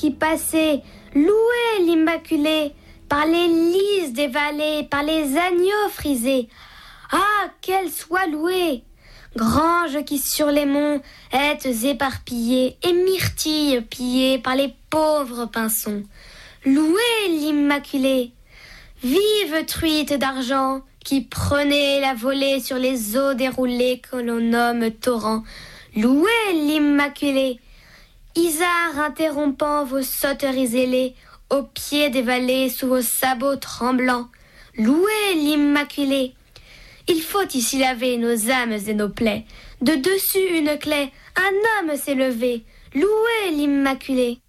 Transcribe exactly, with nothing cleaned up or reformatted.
qui passait, louez l'Immaculée, par les lys des vallées, par les agneaux frisés. Ah, qu'elle soit louée! Grange qui sur les monts êtes éparpillée, et myrtille pillée par les pauvres pinsons. Louez l'Immaculée! Vive truite d'argent, qui prenez la volée sur les eaux déroulées que l'on nomme torrents. Louez l'Immaculée! Isard interrompant vos sauteries ailées, au pied des vallées, sous vos sabots tremblants. Louez l'Immaculée! Il faut ici laver nos âmes et nos plaies. De dessus une clé, un homme s'est levé. Louez l'Immaculée!